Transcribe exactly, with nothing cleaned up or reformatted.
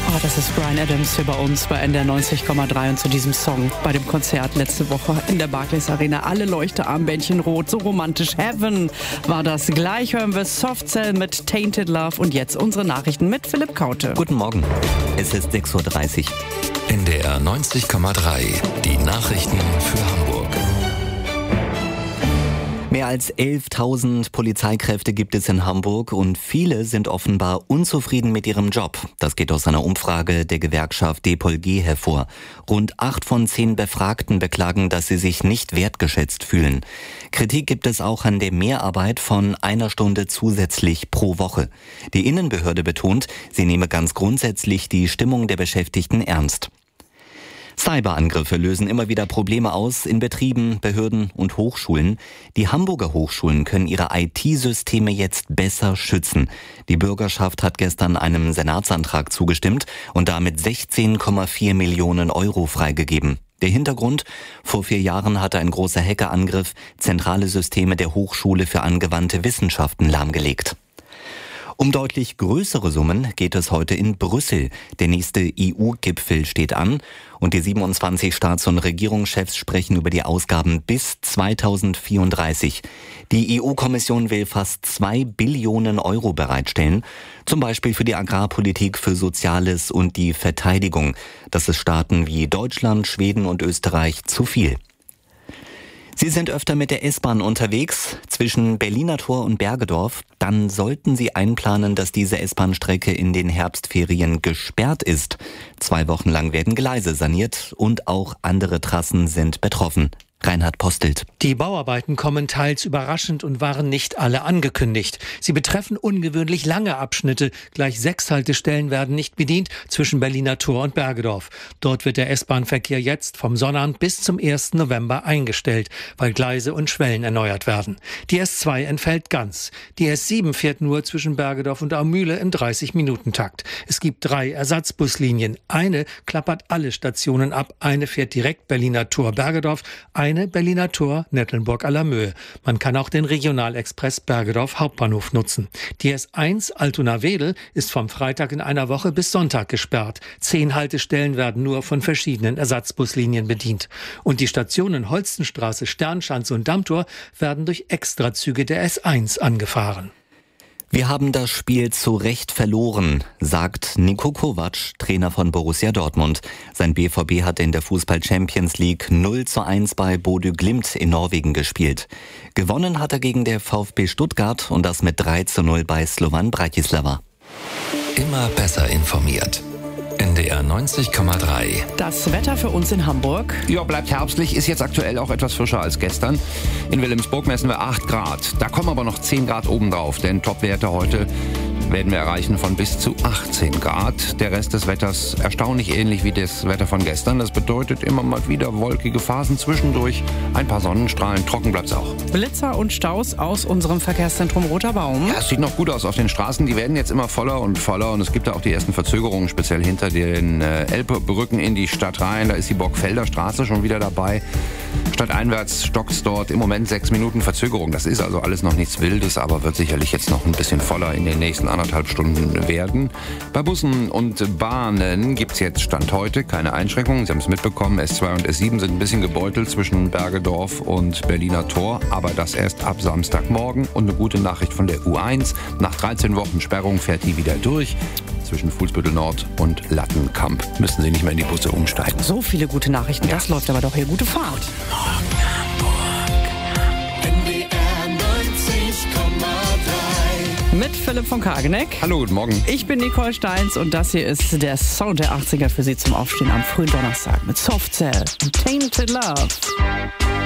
Oh, das ist Bryan Adams hier bei uns bei N D R neunzig Komma drei und zu diesem Song bei dem Konzert letzte Woche in der Barclays Arena. Alle Leuchtearmbändchen rot, so romantisch. Heaven war das. Gleich hören wir Soft Cell mit Tainted Love und jetzt unsere Nachrichten mit Philipp Kaute. Guten Morgen, es ist sechs Uhr dreißig. N D R neunzig Komma drei, die Nachrichten für Hamburg. Mehr als elftausend Polizeikräfte gibt es in Hamburg und viele sind offenbar unzufrieden mit ihrem Job. Das geht aus einer Umfrage der Gewerkschaft D P O L G hervor. Rund acht von zehn Befragten beklagen, dass sie sich nicht wertgeschätzt fühlen. Kritik gibt es auch an der Mehrarbeit von einer Stunde zusätzlich pro Woche. Die Innenbehörde betont, sie nehme ganz grundsätzlich die Stimmung der Beschäftigten ernst. Cyberangriffe lösen immer wieder Probleme aus in Betrieben, Behörden und Hochschulen. Die Hamburger Hochschulen können ihre I T-Systeme jetzt besser schützen. Die Bürgerschaft hat gestern einem Senatsantrag zugestimmt und damit sechzehn Komma vier Millionen Euro freigegeben. Der Hintergrund: Vor vier Jahren hatte ein großer Hackerangriff zentrale Systeme der Hochschule für angewandte Wissenschaften lahmgelegt. Um deutlich größere Summen geht es heute in Brüssel. Der nächste E U-Gipfel steht an und die siebenundzwanzig Staats- und Regierungschefs sprechen über die Ausgaben bis zweitausendvierunddreißig. Die E U-Kommission will fast zwei Billionen Euro bereitstellen, zum Beispiel für die Agrarpolitik, für Soziales und die Verteidigung. Das ist Staaten wie Deutschland, Schweden und Österreich zu viel. Sie sind öfter mit der S-Bahn unterwegs zwischen Berliner Tor und Bergedorf. Dann sollten Sie einplanen, dass diese S-Bahn-Strecke in den Herbstferien gesperrt ist. Zwei Wochen lang werden Gleise saniert und auch andere Trassen sind betroffen. Reinhard Postelt. Die Bauarbeiten kommen teils überraschend und waren nicht alle angekündigt. Sie betreffen ungewöhnlich lange Abschnitte. Gleich sechs Haltestellen werden nicht bedient zwischen Berliner Tor und Bergedorf. Dort wird der S-Bahn-Verkehr jetzt vom Sonnabend bis zum ersten November eingestellt, weil Gleise und Schwellen erneuert werden. Die S zwei entfällt ganz. Die S sieben fährt nur zwischen Bergedorf und Aumühle im dreißig-Minuten-Takt. Es gibt drei Ersatzbuslinien. Eine klappert alle Stationen ab. Eine fährt direkt Berliner Tor Bergedorf, eine Berliner Tor Nettelnburg à la Möhe. Man kann auch den Regionalexpress Bergedorf Hauptbahnhof nutzen. Die S eins Altona-Wedel ist vom Freitag in einer Woche bis Sonntag gesperrt. Zehn Haltestellen werden nur von verschiedenen Ersatzbuslinien bedient. Und die Stationen Holstenstraße, Sternschanze und Dammtor werden durch Extrazüge der S eins angefahren. Wir haben das Spiel zu Recht verloren, sagt Niko Kovac, Trainer von Borussia Dortmund. Sein B V B hat in der Fußball-Champions League null zu eins bei Bodø Glimt in Norwegen gespielt. Gewonnen hat er gegen der VfB Stuttgart und das mit drei zu null bei Slovan Bratislava. Immer besser informiert. N D R neunzig Komma drei. Das Wetter für uns in Hamburg. Ja, bleibt herbstlich, ist jetzt aktuell auch etwas frischer als gestern. In Wilhelmsburg messen wir acht Grad. Da kommen aber noch zehn Grad obendrauf, denn Topwerte heute werden wir erreichen von bis zu achtzehn Grad. Der Rest des Wetters erstaunlich ähnlich wie das Wetter von gestern. Das bedeutet immer mal wieder wolkige Phasen zwischendurch, ein paar Sonnenstrahlen, trocken bleibt's auch. Blitzer und Staus aus unserem Verkehrszentrum Roter Baum. Ja, es sieht noch gut aus auf den Straßen. Die werden jetzt immer voller und voller und es gibt da auch die ersten Verzögerungen, speziell hinter den äh, Elbbrücken in die Stadt rein. Da ist die Borgfelder Straße schon wieder dabei. Stadteinwärts stockt's dort im Moment sechs Minuten Verzögerung. Das ist also alles noch nichts Wildes, aber wird sicherlich jetzt noch ein bisschen voller in den nächsten anderthalb Stunden werden. Bei Bussen und Bahnen gibt's jetzt Stand heute keine Einschränkungen. Sie haben es mitbekommen, S zwei und S sieben sind ein bisschen gebeutelt zwischen Bergedorf und Berliner Tor, aber das erst ab Samstagmorgen. Und eine gute Nachricht von der U eins. Nach dreizehn Wochen Sperrung fährt die wieder durch. Zwischen Fuhlsbüttel Nord und Lattenkamp müssen Sie nicht mehr in die Busse umsteigen. So viele gute Nachrichten, das ja. Läuft aber doch hier. Gute Fahrt. Morgen Hamburg, N D R neunzig Komma drei. Mit Philipp von Kageneck. Hallo, guten Morgen. Ich bin Nicole Steins und das hier ist der Sound der achtziger für Sie zum Aufstehen am frühen Donnerstag mit Soft Cell und Tainted Love.